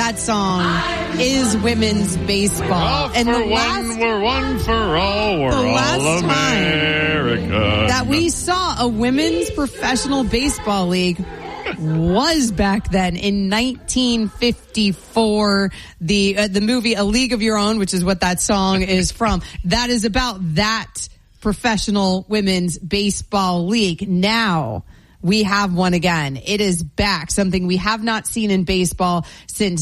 that song is women's baseball. And we're one for all, we're all America. That we saw a women's professional baseball league was back then in 1954. The movie A League of Your Own, which is what that song is from, that is about that professional women's baseball league. Now we have one again. It is back, something we have not seen in baseball since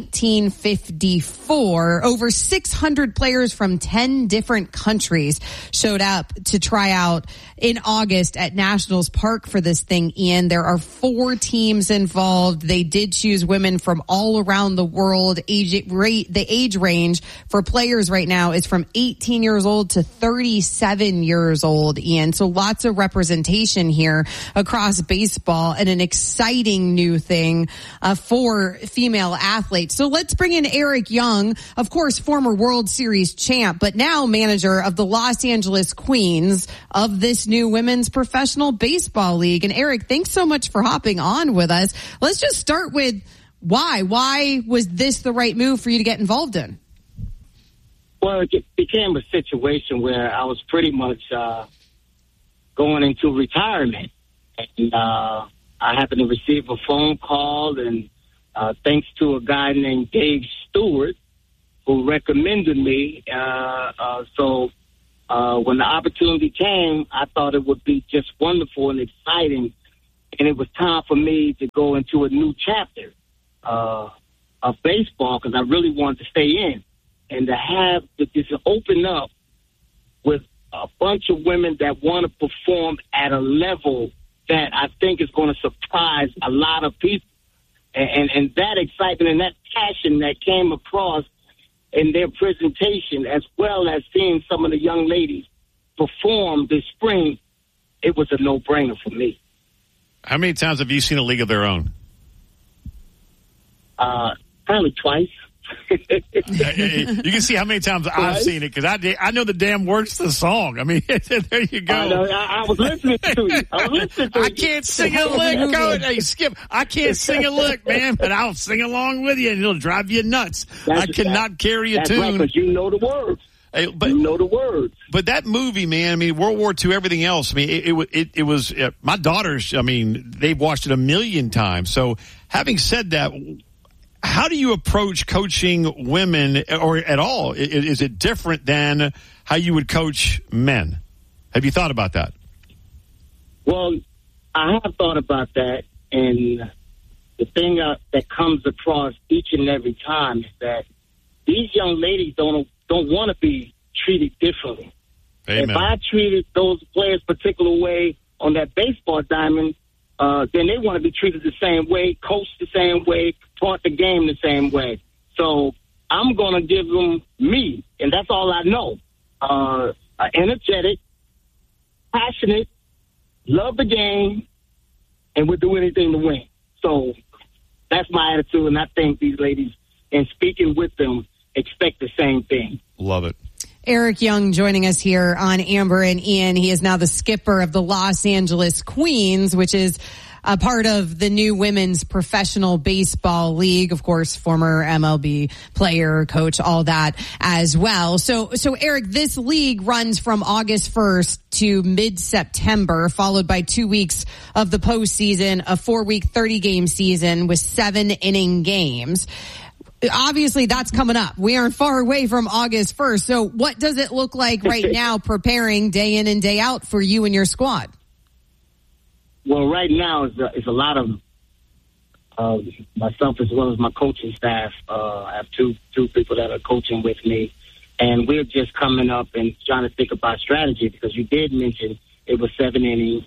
1954. Over 600 players from 10 different countries showed up to try out in August at Nationals Park for this thing, Ian. There are 4 teams involved. They did choose women from all around the world. The age range for players right now is from 18 years old to 37 years old, Ian. So lots of representation here across baseball, and an exciting new thing for female athletes. So let's bring in Eric Young, of course, former World Series champ, but now manager of the Los Angeles Queens of this new women's professional baseball league. And Eric, thanks so much for hopping on with us. Let's just start with why. Why was this the right move for you to get involved in? Well, it became a situation where I was pretty much going into retirement. And I happened to receive a phone call, and thanks to a guy named Dave Stewart, who recommended me. So when the opportunity came, I thought it would be just wonderful and exciting. And it was time for me to go into a new chapter of baseball, because I really wanted to stay in. And to have this open up with a bunch of women that want to perform at a level that I think is going to surprise a lot of people. And that excitement and that passion that came across in their presentation, as well as seeing some of the young ladies perform this spring, it was a no-brainer for me. How many times have you seen A League of Their Own? Probably twice. You can see how many times I've seen it, because I know the damn words to the song. I mean, there you go. I was listening to you. I can't sing a lick. Hey, Skip, I can't sing a lick, man, but I'll sing along with you, and it'll drive you nuts. I cannot carry a tune. Right, because you know the words. Hey, but, you know the words. But that movie, man, I mean, World War II, everything else, I mean, it was my daughters, I mean, they've watched it a million times. So having said that, how do you approach coaching women, or at all? Is it different than how you would coach men? Have you thought about that? Well, I have thought about that, and the thing that comes across each and every time is that these young ladies don't want to be treated differently. Amen. If I treated those players a particular way on that baseball diamond, then they want to be treated the same way, coached the same way, taught the game the same way. So I'm going to give them me, and that's all I know. Energetic, passionate, love the game, and would do anything to win. So that's my attitude, and I think these ladies, in speaking with them, expect the same thing. Love it. Eric Young joining us here on Amber and Ian. He is now the skipper of the Los Angeles Queens, which is a part of the new women's professional baseball league. Of course, former MLB player, coach, all that as well. So Eric, this league runs from August 1st to mid-September, followed by 2 weeks of the postseason, a 4-week 30-game season with 7-inning games. Obviously, that's coming up. We aren't far away from August 1st. So what does it look like right now preparing day in and day out for you and your squad? Well, right now it's a lot of myself as well as my coaching staff. I have two people that are coaching with me, and we're just coming up and trying to think about strategy, because you did mention it was 7 innings.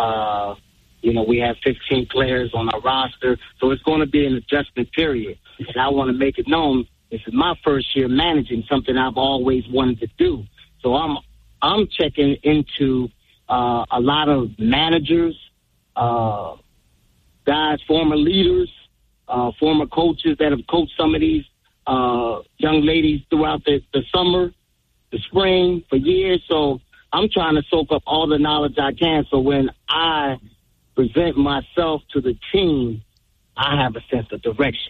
We have 15 players on our roster, so it's going to be an adjustment period. And I want to make it known this is my first year managing, something I've always wanted to do. So I'm checking into a lot of managers, guys, former leaders, former coaches that have coached some of these young ladies throughout the summer, the spring, for years. So I'm trying to soak up all the knowledge I can, so when I present myself to the team, I have a sense of direction.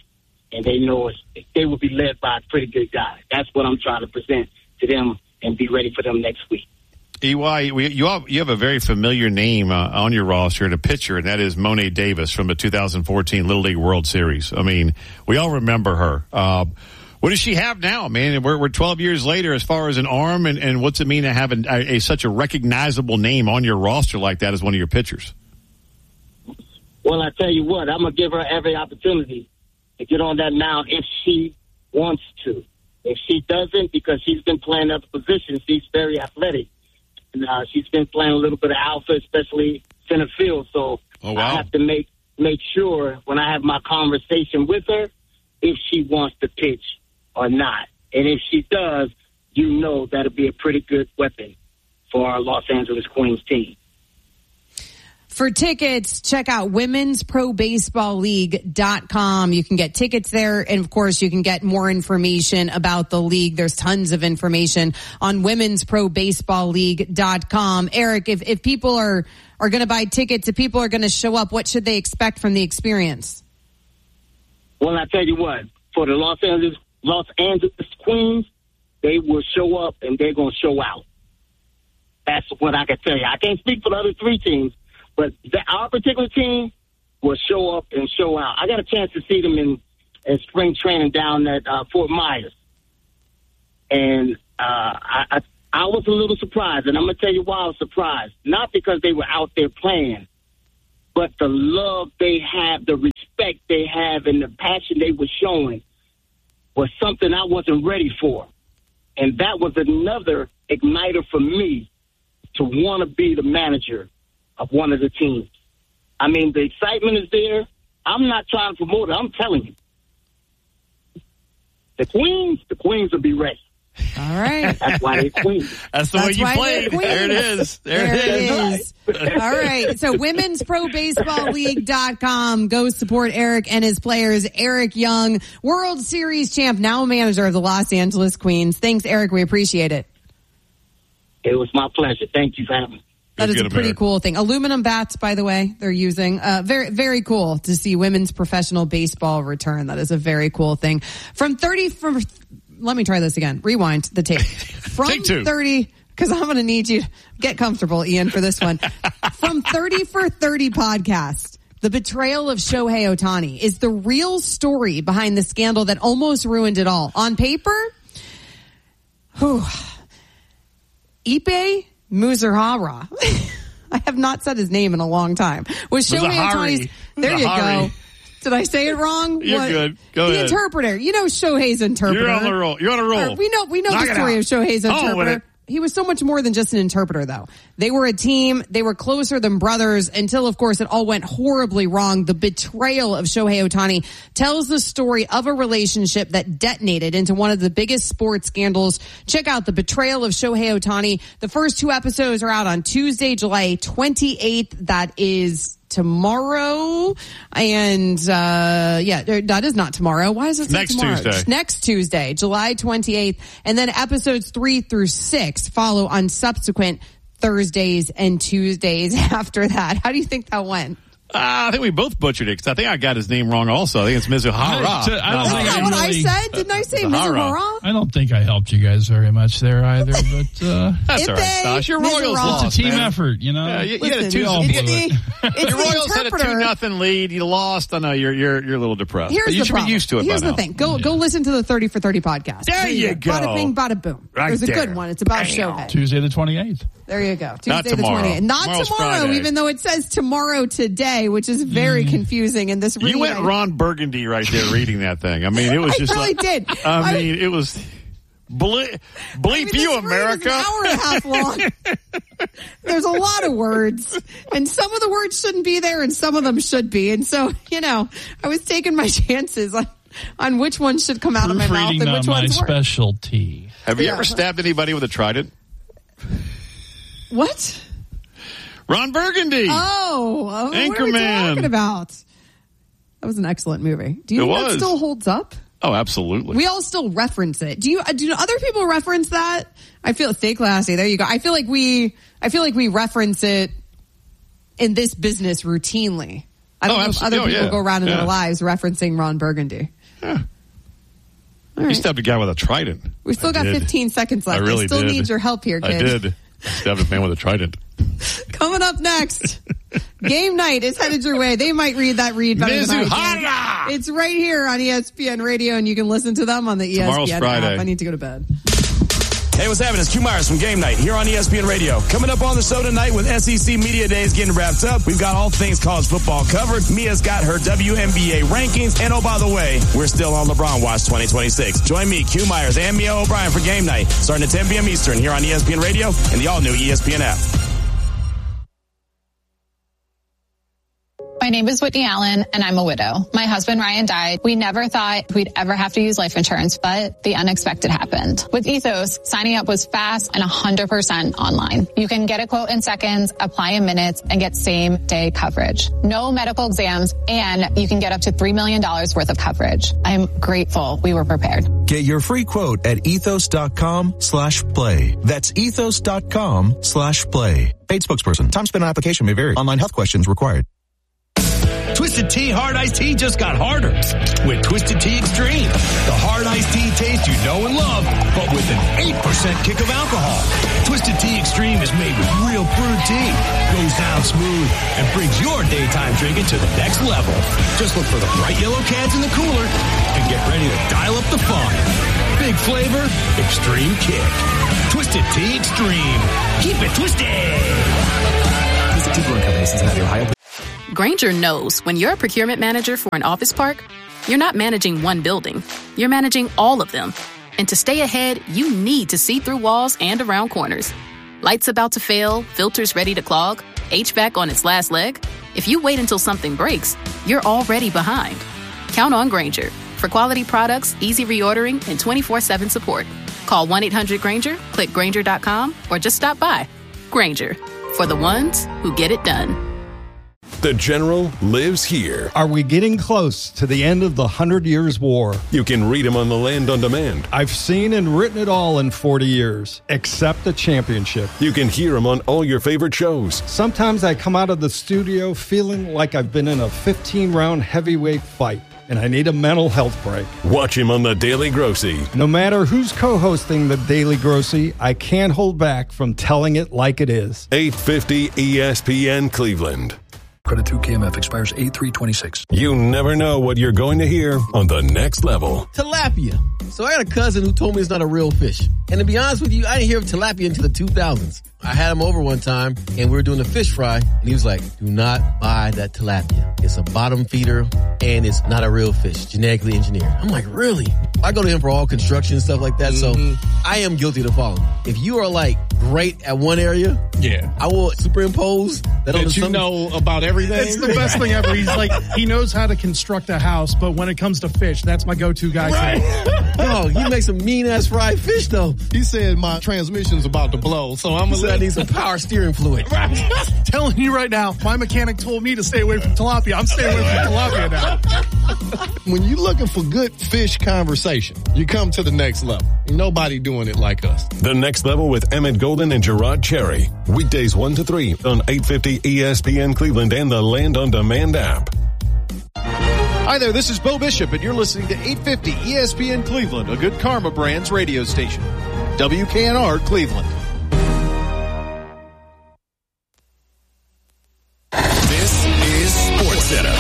and they know they will be led by a pretty good guy. That's what I'm trying to present to them and be ready for them next week. EY, you have a very familiar name on your roster and a pitcher, and that is Mo'ne Davis from the 2014 Little League World Series. I mean, we all remember her. What does she have now, man? We're 12 years later as far as an arm, and what's it mean to have such a recognizable name on your roster like that as one of your pitchers? Well, I tell you what, I'm going to give her every opportunity to get on that mound if she wants to. If she doesn't, because she's been playing other positions, she's very athletic. And, she's been playing a little bit of alpha, especially center field. So I have to make sure when I have my conversation with her if she wants to pitch or not. And if she does, that'll be a pretty good weapon for our Los Angeles Queens team. For tickets, check out womensprobaseballleague.com. You can get tickets there. And of course, you can get more information about the league. There's tons of information on womensprobaseballleague.com. Eric, if people are going to buy tickets, if people are going to show up, what should they expect from the experience? Well, I tell you what, for the Los Angeles Queens, they will show up and they're going to show out. That's what I can tell you. I can't speak for the other three teams, but our particular team will show up and show out. I got a chance to see them in spring training down at Fort Myers. And I was a little surprised, and I'm going to tell you why I was surprised. Not because they were out there playing, but the love they have, the respect they have, and the passion they were showing was something I wasn't ready for. And that was another igniter for me to want to be the manager of one of the teams. I mean, the excitement is there. I'm not trying to promote it. I'm telling you. The Queens will be ready. All right. That's why they're Queens. That's the way you played. There it is. There it is. All right. So womensprobaseballleague.com. Go support Eric and his players. Eric Young, World Series champ, now manager of the Los Angeles Queens. Thanks, Eric. We appreciate it. It was my pleasure. Thank you for having me. That is a pretty cool thing. Aluminum bats, by the way, they're using. Very, very cool to see women's professional baseball return. That is a very cool thing. Let me try this again. Rewind the tape. From Take two. 30, because I'm going to need you to get comfortable, Ian, for this one. From 30 for 30 podcast, the betrayal of Shohei Ohtani is the real story behind the scandal that almost ruined it all. On paper, Ippei Muzurahara. I have not said his name in a long time. Was Shohei Ohtani's? There you go. Did I say it wrong? You're good. Go ahead. The interpreter. You know Shohei's interpreter. You're on a roll. We know the story of Shohei's interpreter. He was so much more than just an interpreter, though. They were a team. They were closer than brothers until, of course, it all went horribly wrong. The betrayal of Shohei Ohtani tells the story of a relationship that detonated into one of the biggest sports scandals. Check out The Betrayal of Shohei Ohtani. The first 2 episodes are out on Tuesday, July 28th. That is tomorrow. And that is not tomorrow. Why is it next tomorrow? Tuesday? Next Tuesday, July 28th. And then episodes 3 through 6 follow on subsequent Thursdays and Tuesdays after that. How do you think that went? I think we both butchered it because I think I got his name wrong also. I think it's Mizuhara. That's not what I said. Didn't I say Mizuhara? I don't think I helped you guys very much there either, but that's all right, Stosh. Your Royals lost. It's a team effort, you know. Yeah, you had a 2-0. Your Royals had a 2-0 lead. You lost. I know you're a little depressed. Here's but you should be used to it. Here's by the thing. Go listen to the 30 for 30 podcast. There you go. Bada bing, bada boom. There's a good one. It's about Shohei. Tuesday the 28th. There you go. Not Tuesday the 28th. Not Tomorrow's tomorrow, Friday. even though it says tomorrow today, which is very confusing in this reading. You went Ron Burgundy right there reading that thing. I mean, it was just really did. I mean, it was bleep you, America. An hour and a half long. There's a lot of words, and some of the words shouldn't be there, and some of them should be. And so, I was taking my chances on which one should come out of my mouth and which one's my specialty. Have you ever stabbed anybody with a trident? What? Ron Burgundy. Oh, Anchorman. What are we talking about? That was an excellent movie. Do you think that still holds up? Oh, absolutely. We all still reference it. Do other people reference that? I feel stay classy. There you go. I feel like we reference it in this business routinely. I don't know if other people go around in their lives referencing Ron Burgundy. Yeah. All right. You stabbed a guy with a trident. We still got 15 seconds left. I really still did. need your help here, kid. I did. Stabbed a man with a trident. Coming up next, Game Night is headed your way. They might read better than I can. It's right here on ESPN Radio, and you can listen to them on the Tomorrow's ESPN Friday. app. I need to go to bed. Hey, what's happening? It's Q Myers from Game Night here on ESPN Radio. Coming up on the show tonight with SEC Media Days getting wrapped up. We've got all things college football covered. Mia's got her WNBA rankings. And oh, by the way, we're still on LeBron Watch 2026. Join me, Q Myers, and Mia O'Brien for Game Night starting at 10 p.m. Eastern here on ESPN Radio and the all-new ESPN app. My name is Whitney Allen, and I'm a widow. My husband, Ryan, died. We never thought we'd ever have to use life insurance, but the unexpected happened. With Ethos, signing up was fast and 100% online. You can get a quote in seconds, apply in minutes, and get same-day coverage. No medical exams, and you can get up to $3 million worth of coverage. I'm grateful we were prepared. Get your free quote at ethos.com/play. That's ethos.com/play. Paid spokesperson. Time spent on application may vary. Online health questions required. Twisted Tea Hard Iced Tea just got harder with Twisted Tea Extreme. The hard iced tea taste you know and love, but with an 8% kick of alcohol. Twisted Tea Extreme is made with real brewed tea, goes down smooth, and brings your daytime drinking to the next level. Just look for the bright yellow cans in the cooler and get ready to dial up the fun. Big flavor, extreme kick. Twisted Tea Extreme. Keep it twisted. Visit Tea Brewing Company, Cincinnati, Ohio. Grainger knows when you're a procurement manager for an office park, you're not managing one building. You're managing all of them. And to stay ahead, you need to see through walls and around corners. Lights about to fail, filters ready to clog, HVAC on its last leg. If you wait until something breaks, you're already behind. Count on Grainger for quality products, easy reordering, and 24/7 support. Call 1-800-GRAINGER, click Grainger.com, or just stop by. Grainger, for the ones who get it done. The General lives here. Are we getting close to the end of the 100 Years' War? You can read him on the Land on Demand. I've seen and written it all in 40 years, except the championship. You can hear him on all your favorite shows. Sometimes I come out of the studio feeling like I've been in a 15-round heavyweight fight, and I need a mental health break. Watch him on The Daily Grossy. No matter who's co-hosting The Daily Grossy, I can't hold back from telling it like it is. 850 ESPN Cleveland. Credit through KMF expires 8/3/26. You never know what you're going to hear on The Next Level. Tilapia. So I got a cousin who told me it's not a real fish. And to be honest with you, I didn't hear of tilapia until the 2000s. I had him over one time, and we were doing a fish fry, and he was like, do not buy that tilapia. It's a bottom feeder, and it's not a real fish, genetically engineered. I'm like, really? I go to him for all construction and stuff like that, so I am guilty to follow. If you are, like, great at one area, I will superimpose that on you know about everything. It's the best thing ever. He's like, he knows how to construct a house, but when it comes to fish, that's my go-to guy. Right. Yo, you make some mean-ass fried fish, though. He said my transmission's about to blow, so I'm I need some power steering fluid. Right. Telling you right now, my mechanic told me to stay away from tilapia. I'm staying away from tilapia now. When you're looking for good fish conversation, you come to The Next Level. Nobody doing it like us. The Next Level with Emmett Golden and Gerard Cherry. Weekdays 1 to 3 on 850 ESPN Cleveland and the Land on Demand app. Hi there, this is Bo Bishop, and you're listening to 850 ESPN Cleveland, a Good Karma Brands radio station. WKNR Cleveland. This is SportsCenter.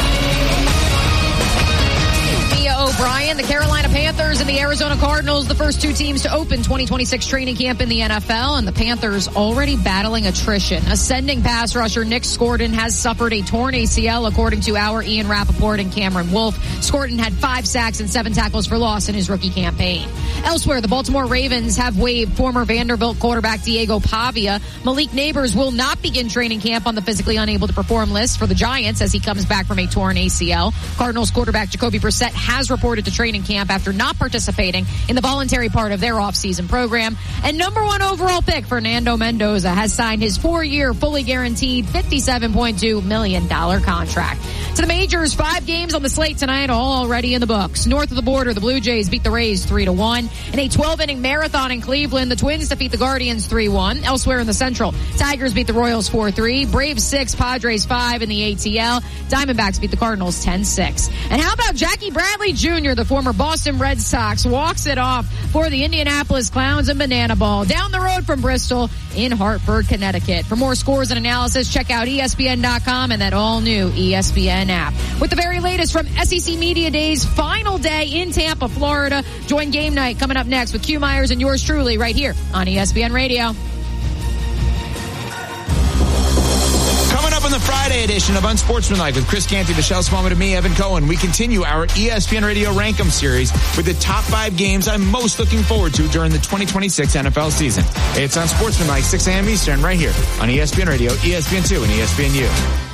Mia O'Brien, the Carolina Panthers and the Arizona Cardinals, the first two teams to open 2026 training camp in the NFL, and the Panthers already battling attrition. Ascending pass rusher Nick Scordon has suffered a torn ACL, according to our Ian Rappaport and Cameron Wolf. Scordon had 5 sacks and 7 tackles for loss in his rookie campaign. Elsewhere, the Baltimore Ravens have waived former Vanderbilt quarterback Diego Pavia. Malik Neighbors will not begin training camp on the physically unable to perform list for the Giants as he comes back from a torn ACL. Cardinals quarterback Jacoby Brissett has reported to training camp after not participating in the voluntary part of their offseason program. And number 1 overall pick Fernando Mendoza has signed his 4-year, fully guaranteed $57.2 million contract. To the majors, 5 games on the slate tonight, all already in the books. North of the border, the Blue Jays beat the Rays 3-1. In a 12-inning marathon in Cleveland, the Twins defeat the Guardians 3-1. Elsewhere in the Central, Tigers beat the Royals 4-3. Braves 6, Padres 5 in the ATL. Diamondbacks beat the Cardinals 10-6. And how about Jackie Bradley Jr., the former Boston Red Sox, walks it off for the Indianapolis Clowns and Banana Ball down the road from Bristol in Hartford, Connecticut. For more scores and analysis, check out ESPN.com and that all-new ESPN app. With the very latest from SEC Media Day's final day in Tampa, Florida. Join Game Night coming up next with Q Myers and yours truly right here on ESPN Radio. Coming up on the Friday edition of Unsportsmanlike with Chris Canty, Michelle Smallman, and me, Evan Cohen, we continue our ESPN Radio Rank 'em series with the top 5 games I'm most looking forward to during the 2026 NFL season. It's Unsportsmanlike, 6 a.m. Eastern, right here on ESPN Radio, ESPN2, and ESPNU.